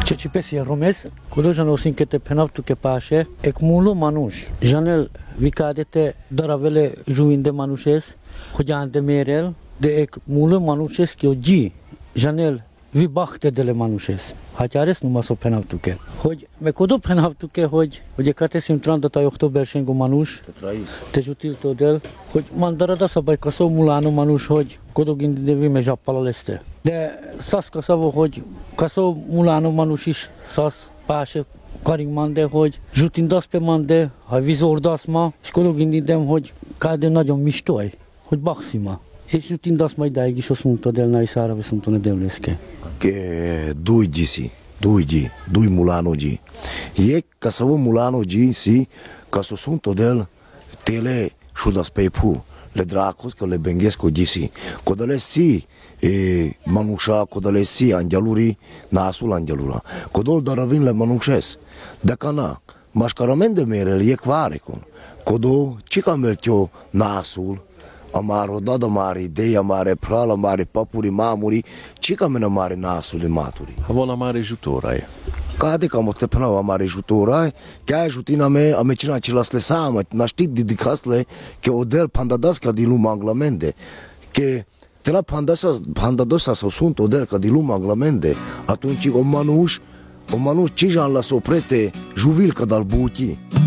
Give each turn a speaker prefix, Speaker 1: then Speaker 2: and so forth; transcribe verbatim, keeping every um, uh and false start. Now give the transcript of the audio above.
Speaker 1: Ce ci pesi romes, kudo jano sinkete penavtu ke paše, ek mulo manush, janel vikadete daravele juinde manushes, hojan de merel, de ek mulo manushes ki oji, janel vi bachte dele manushes. Hacares numai s-o penavtu ke. Hoj, me kudo penavtu ke hoj, hoj kate simtran data october shengo manush, te jutil to del, hoj mandara da sabai kaso mulano manush hoj, kudo gindi devi me jappala leste. De sas kasavo hoj, kaso mulano manushish sas paše karing mande hoj, jutindas pe mande, ha vizordas ma, shkodo gindi dem hoj, kade nagyon miștoi, hoj baxima. És jutindas mai daigi și o sunt del nai sara ve sunt ne devleske.
Speaker 2: Che dui gi si, dui gi, dui mulano gi. E kasavo mulano gi si, kaso sunt del tele shudas pe pu. Le dracos că le benghesco gisi. Codale si e manusha, codale si angeluri, nasul angelura. Codol daravin le manushes. De cana, mașcaramende merel e quarecon. Codo cica mertio nasul, amaro dada mari, idei amare pral amare papuri mamuri, cica mena mare nasul maturi.
Speaker 3: Avola mare jutorai.
Speaker 2: Cade că am te până mare jutorai, că ai jutina me, am cina cilasle sama, na știi dedicasle că odel pandadas ca di luma anglamende, că te la pandasa pandadosa sau sunt odel ca di luma anglamende, atunci o manuș, o manuș cijan la soprete juvil ca dal buti.